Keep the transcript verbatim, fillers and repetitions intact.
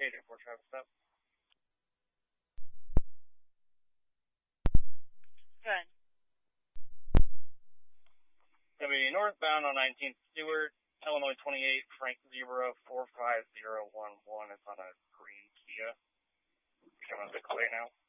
eight eight four traffic stop. Good. Gonna be northbound on nineteenth Stewart, Illinois twenty-eight, Frank zero four five zero one one. It's on a green Kia. Coming up the clay now.